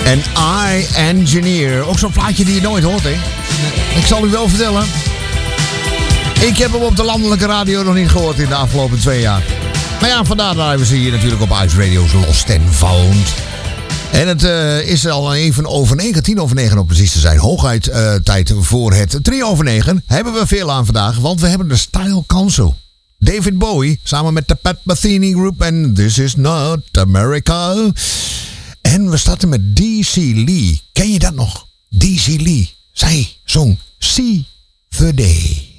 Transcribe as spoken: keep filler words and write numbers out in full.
En I Engineer. Ook zo'n plaatje die je nooit hoort, hè? Ik zal u wel vertellen. Ik heb hem op de landelijke radio nog niet gehoord in de afgelopen twee jaar. Maar ja, vandaar dat we ze hier natuurlijk op Ice Radio's Lost and Found. En het uh, is al even over negen, tien over negen om precies te zijn. Hooguit uh, tijd voor het drie over negen. Hebben we veel aan vandaag, want we hebben de Style Council. David Bowie, samen met de Pat Metheny Group en This Is Not America. En we starten met D C Lee. Ken je dat nog? D C Lee. Zij zong See the Day.